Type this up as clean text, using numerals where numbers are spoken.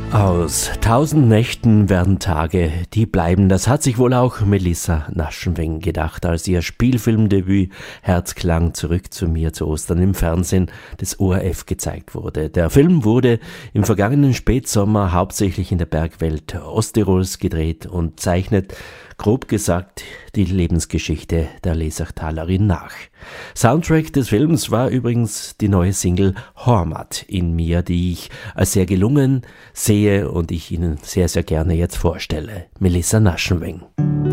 Aus 1000 Nächten werden Tage, die bleiben. Das hat sich wohl auch Melissa Naschenweng gedacht, als ihr Spielfilmdebüt Herzklang zurück zu mir zu Ostern im Fernsehen des ORF gezeigt wurde. Der Film wurde im vergangenen Spätsommer hauptsächlich in der Bergwelt Osttirols gedreht und zeichnet, grob gesagt, die Lebensgeschichte der Lesachtalerin nach. Soundtrack des Films war übrigens die neue Single Hormat in mir, die ich als sehr gelungen sehe und ich Ihnen sehr, sehr gerne jetzt vorstelle. Melissa Naschenweng.